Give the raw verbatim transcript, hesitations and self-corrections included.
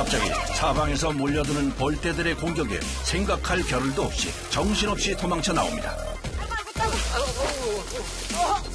갑자기 사방에서 몰려드는 벌떼들의 공격에 생각할 겨를도 없이 정신없이 도망쳐 나옵니다. 아이고, 아이고, 아이고.